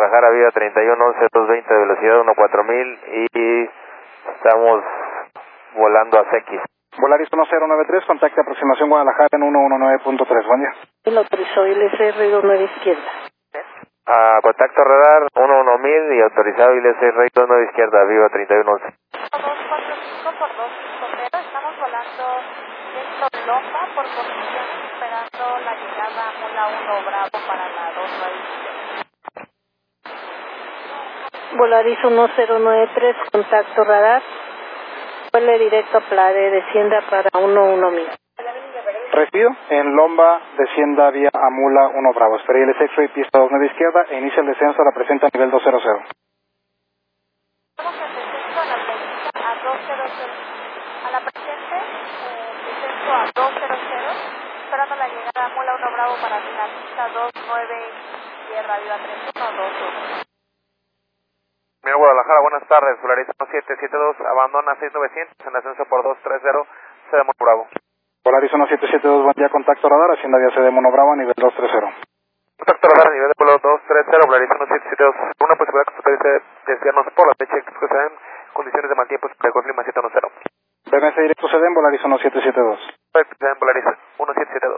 Guadalajara, vía 3111, 220 de velocidad 14000 y estamos volando a CX. Volaris 1093, contacte aproximación Guadalajara en 119.3, buen día. El autorizó ILS ruido 9 izquierda. Contacto radar 11000 y autorizado ILS ruido 9 izquierda, viva 3111. 245 por 250, estamos volando directo Lomba por posición esperando la llegada a Mula 1 Bravo para la 29 izquierda. Volaris 1093, contacto radar. Vuele directo a Plade, descienda para 11000. Recibido, en Lomba, descienda vía Amula 1 Bravo. Espera ILS X-Ray, pista 29 izquierda e inicia el descenso a la presente a nivel 200. Estamos en descenso a la pista a 200. A la presente, descenso a 200, esperando la llegada a Mula 1 Bravo para la pista 29 izquierda, viva 3121. Mira Guadalajara, buenas tardes, Volaris 1772, abandona 6900 en ascenso por 230, CD Mono Bravo. Volaris 1772, buen día, contacto radar, hacienda vía CD Mono Bravo a nivel 230. Contacto radar a nivel de vuelo 230, Volaris 1772, una posibilidad que se utilice desviarnos por la fecha que se den condiciones de mal tiempo con clima 710. BMC directo CD en Volaris 1772. Volaris 1772.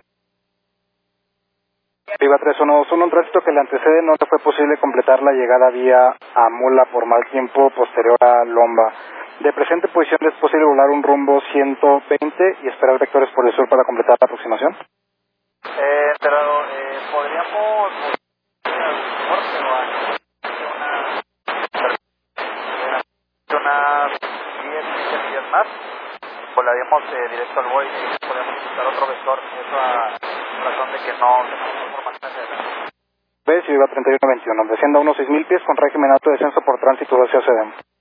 Viva 3121, un tránsito que le antecede no le fue posible completar la llegada vía Amula por mal tiempo posterior a Lomba. De presente posición es posible volar un rumbo 120 y esperar vectores por el sur para completar la aproximación. Pero podríamos unas 10 millas más, volaríamos directo al Boeing y podríamos buscar otro vector, eso a razón de que no tenemos información de B, Viva 3121, descienda a unos 6000 pies con régimen alto de descenso por tránsito hacia CDM.